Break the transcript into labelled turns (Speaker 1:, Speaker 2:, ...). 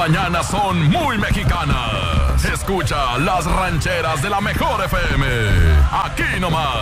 Speaker 1: mañanas son muy mexicanas. Escucha las rancheras de la mejor FM. Aquí nomás.